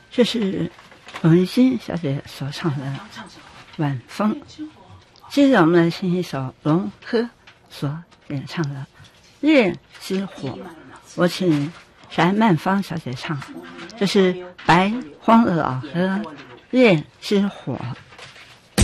这是文心小姐所唱的《晚风》。接着我们来听一首龙珂所演唱的《夜之火》，我请翟曼芳小姐唱，这是白荒的老歌《夜之火》。